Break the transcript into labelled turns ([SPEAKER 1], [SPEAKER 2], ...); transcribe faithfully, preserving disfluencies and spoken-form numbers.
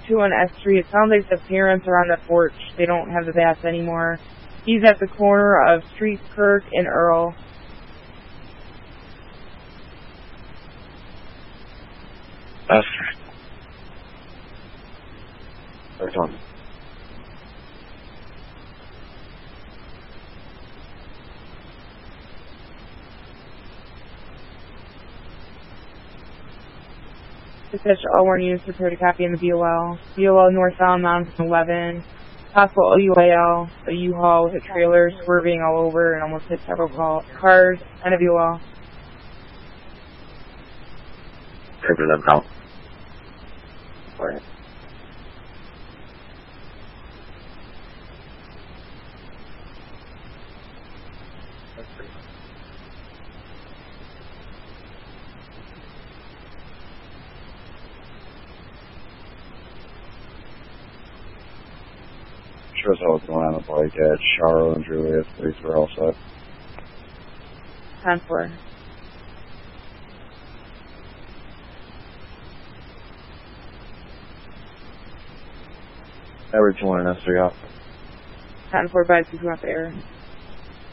[SPEAKER 1] two on S three. It sounds like the parents are on the porch. They don't have the bats anymore. He's at the corner of Street Kirk and Earl.
[SPEAKER 2] S three. There's one.
[SPEAKER 1] Dispatch all one units prepare to copy in the B O L. B O L northbound Mountain eleven. Possible O U A L, a U-Haul with a trailer swerving all over and almost hit several cars. And a B O L.
[SPEAKER 2] Paper them out.
[SPEAKER 1] For it.
[SPEAKER 2] Sure as hell what's going on with like at Charo and Julius. These were all set.
[SPEAKER 1] ten four.
[SPEAKER 2] Average one and S three off.
[SPEAKER 1] ten four by two off air.